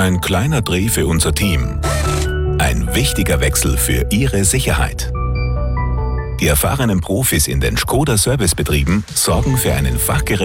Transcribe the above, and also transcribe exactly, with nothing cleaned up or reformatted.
Ein kleiner Dreh für unser Team. Ein wichtiger Wechsel für Ihre Sicherheit. Die erfahrenen Profis in den Škoda Servicebetrieben sorgen für einen fachgerechten